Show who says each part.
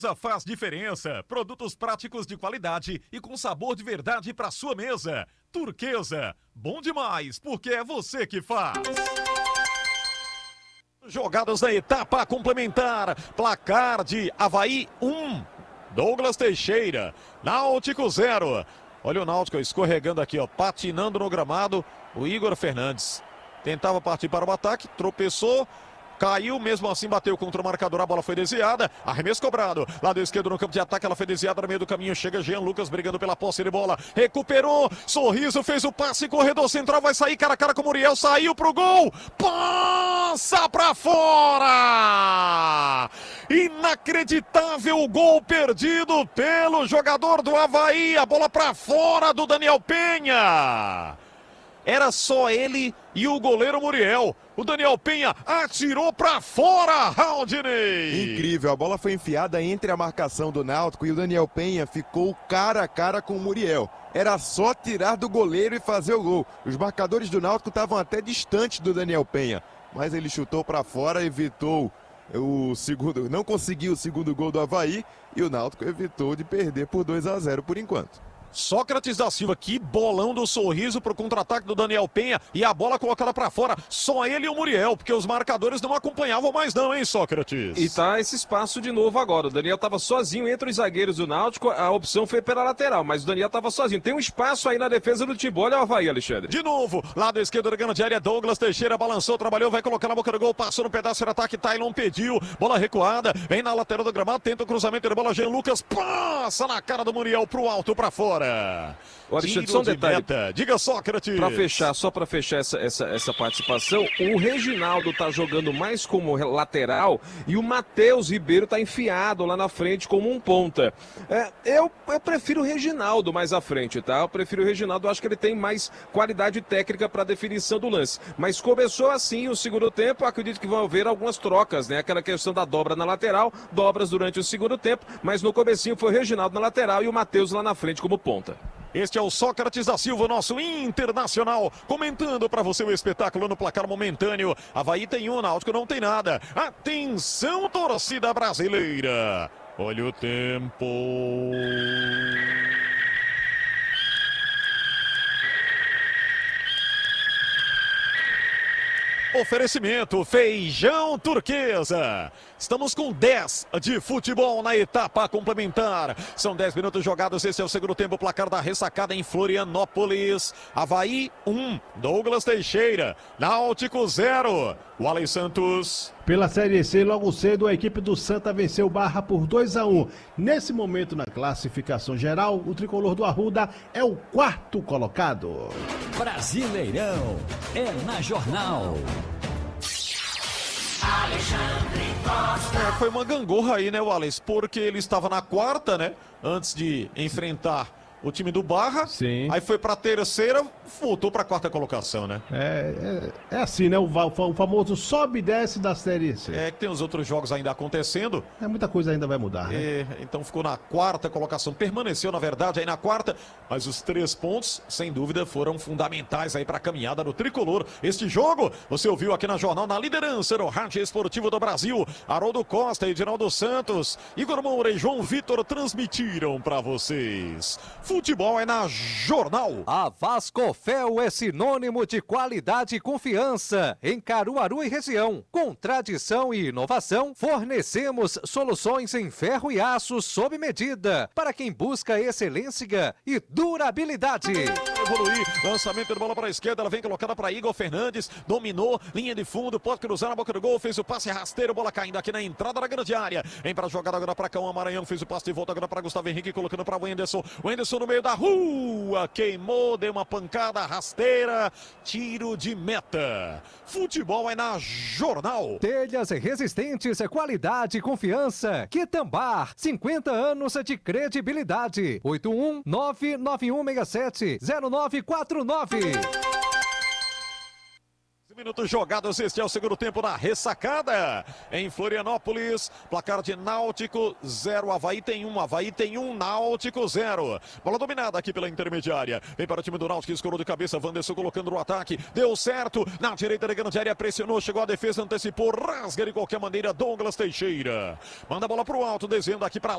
Speaker 1: Faz diferença. Produtos práticos de qualidade e com sabor de verdade para sua mesa. Turquesa, bom demais, porque é você que faz. Jogados na etapa complementar. Placar de Avaí 1, Douglas Teixeira. Náutico 0. Olha o Náutico escorregando aqui, ó, patinando no gramado. O Igor Fernandes tentava partir para o ataque, tropeçou. Caiu, mesmo assim bateu contra o marcador, a bola foi desviada, arremesso cobrado, lado esquerdo no campo de ataque, ela foi desviada no meio do caminho, chega Jean Lucas brigando pela posse de bola, recuperou, Sorriso fez o passe, corredor central, vai sair cara a cara com o Muriel, saiu pro gol, passa pra fora! Inacreditável gol perdido pelo jogador do Avaí, a bola pra fora do Daniel Penha! Era só ele e o goleiro Muriel. O Daniel Penha atirou pra fora, Haldney.
Speaker 2: Incrível, a bola foi enfiada entre a marcação do Náutico e o Daniel Penha ficou cara a cara com o Muriel. Era só tirar do goleiro e fazer o gol. Os marcadores do Náutico estavam até distantes do Daniel Penha, mas ele chutou pra fora, evitou o segundo, não conseguiu o segundo gol do Avaí e o Náutico evitou de perder por 2-0 por enquanto.
Speaker 1: Sócrates da Silva, que bolão do Sorriso pro contra-ataque do Daniel Penha e a bola colocada pra fora, só ele e o Muriel, porque os marcadores não acompanhavam mais não, hein, Sócrates?
Speaker 3: E tá esse espaço de novo agora, o Daniel tava sozinho entre os zagueiros do Náutico, a opção foi pela lateral, mas o Daniel tava sozinho, tem um espaço aí na defesa do Timbu, olha o Avaí, Alexandre.
Speaker 1: De novo, lado esquerdo da grande área, Douglas Teixeira balançou, trabalhou, vai colocar na boca do gol, passou no pedaço de ataque, Tailon pediu, bola recuada, vem na lateral do gramado, tenta o cruzamento de bola, Jean Lucas passa na cara do Muriel pro alto, pra fora.
Speaker 3: Alexandre, só um detalhe.
Speaker 1: Diga, Sócrates.
Speaker 3: Só para fechar essa participação, o Reginaldo tá jogando mais como lateral e o Matheus Ribeiro tá enfiado lá na frente como um ponta. Eu prefiro o Reginaldo mais à frente, tá? Eu prefiro o Reginaldo, eu acho que ele tem mais qualidade técnica para definição do lance. Mas começou assim o segundo tempo, acredito que vão haver algumas trocas, né? Aquela questão da dobra na lateral, dobras durante o segundo tempo, mas no comecinho foi o Reginaldo na lateral e o Matheus lá na frente como ponta.
Speaker 1: Este é o Sócrates da Silva, nosso internacional, comentando para você o espetáculo no placar momentâneo. Avaí tem um, Náutico não tem nada. Atenção, torcida brasileira. Olha o tempo. Oferecimento Feijão Turquesa. Estamos com 10 de futebol na etapa complementar. São 10 minutos jogados. Esse é o segundo tempo. Placar da ressacada em Florianópolis. Avaí 1, Douglas Teixeira. Náutico 0. Wally Santos.
Speaker 4: Pela Série C, logo cedo, a equipe do Santa venceu Barra por 2-1. Nesse momento, na classificação geral, o tricolor do Arruda é o quarto colocado.
Speaker 5: Brasileirão é na Jornal.
Speaker 6: Alexandre Costa.
Speaker 1: Foi uma gangorra aí, né, Wallace? Porque ele estava na quarta, né? Antes de enfrentar o time do Barra.
Speaker 4: Sim.
Speaker 1: Aí foi pra terceira, voltou pra quarta colocação, né?
Speaker 4: É assim, né? O famoso sobe e desce da Série C.
Speaker 1: É que tem os outros jogos ainda acontecendo.
Speaker 4: Muita coisa ainda vai mudar, né?
Speaker 1: Então ficou na quarta colocação. Permaneceu, na verdade, aí na quarta. Mas os 3 pontos, sem dúvida, foram fundamentais aí pra caminhada do tricolor. Este jogo, você ouviu aqui na Jornal, na liderança do Rádio Esportivo do Brasil. Haroldo Costa, Edinaldo Santos, Igor Moura e João Vitor transmitiram pra vocês. Futebol é na Jornal.
Speaker 7: A Vascofel é sinônimo de qualidade e confiança em Caruaru e região. Com tradição e inovação, fornecemos soluções em ferro e aço sob medida para quem busca excelência e durabilidade.
Speaker 1: Evoluir, lançamento de bola para a esquerda, ela vem colocada para Igor Fernandes, dominou, linha de fundo, pode cruzar na boca do gol, fez o passe rasteiro, bola caindo aqui na entrada da grande área. Vem para a jogada agora para Cauã Maranhão, fez o passe de volta agora para Gustavo Henrique, colocando para o Wenderson no meio da rua, queimou, deu uma pancada rasteira, tiro de meta. Futebol é na Jornal.
Speaker 7: Telhas resistentes, qualidade e confiança. Quitambar, 50 anos de credibilidade. 81991670949.
Speaker 1: Minutos jogados, este é o segundo tempo na ressacada em Florianópolis, placar de Náutico 0, Avaí tem 1, Náutico 0, bola dominada aqui pela intermediária, vem para o time do Náutico, escorou de cabeça, Wanderson colocando no ataque, deu certo, na direita da grande área, pressionou, chegou a defesa, antecipou, rasga de qualquer maneira, Douglas Teixeira, manda a bola para o alto, desenhando aqui para